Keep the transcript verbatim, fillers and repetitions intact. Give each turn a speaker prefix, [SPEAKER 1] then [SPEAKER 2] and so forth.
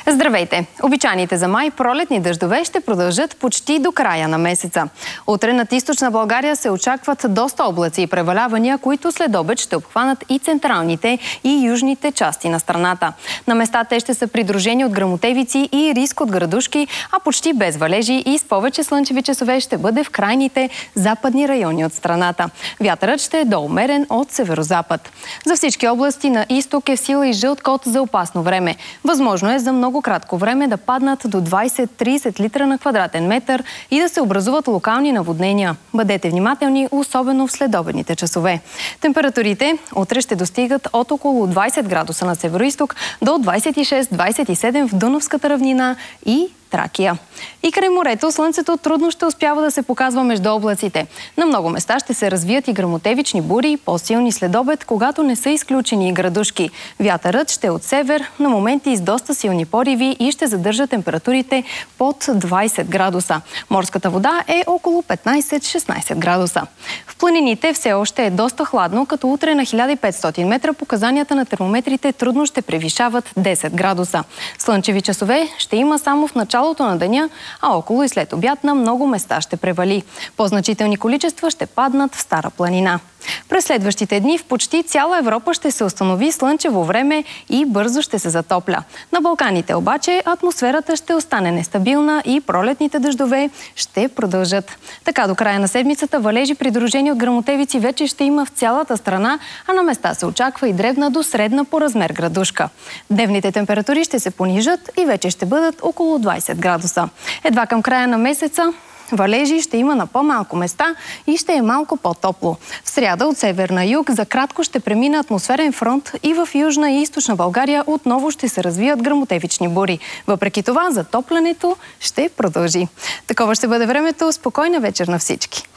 [SPEAKER 1] Здравейте! Обичайните за май пролетни дъждове ще продължат почти до края на месеца. Утре над източна България се очакват доста облаци и превалявания, които след обед ще обхванат и централните и южните части на страната. На места те ще са придружени от гръмотевици и риск от градушки, а почти без валежи и с повече слънчеви часове ще бъде в крайните западни райони от страната. Вятърът ще е доумерен от северозапад. За всички области на изток е в сила и жълт код за опасно време. Възможно е за много кратко време да паднат до двайсет до трийсет литра на квадратен метър и да се образуват локални наводнения. Бъдете внимателни, особено в следобедните часове. Температурите утре ще достигат от около двайсет градуса на североизток до двайсет и шест до двайсет и седем в Дунавската равнина и Тракия. И край морето слънцето трудно ще успява да се показва между облаците. На много места ще се развият и гръмотевични бури, по-силни следобед, когато не са изключени и градушки. Вятърът ще е от север, на моменти с доста силни пориви и ще задържа температурите под двайсет градуса. Морската вода е около петнайсет до шестнайсет градуса. В планините все още е доста хладно, като утре на хиляда и петстотин метра показанията на термометрите трудно ще превишават десет градуса. Слънчеви часове ще има само в началото на деня, а около и след обяд на много места ще превали. По-значителни количества ще паднат в Стара планина. През следващите дни в почти цяла Европа ще се установи слънчево време и бързо ще се затопля. На Балканите обаче атмосферата ще остане нестабилна и пролетните дъждове ще продължат. Така до края на седмицата валежи, придружени от гръмотевици, вече ще има в цялата страна, а на места се очаква и дребна до средна по размер градушка. Дневните температури ще се понижат и вече ще бъдат около двайсет градуса. Едва към края на месеца валежи ще има на по-малко места и ще е малко по-топло. В сряда от север на юг за кратко ще премине атмосферен фронт и в южна и източна България отново ще се развият гръмотевични бури. Въпреки това, затоплянето ще продължи. Такова ще бъде времето. Спокойна вечер на всички!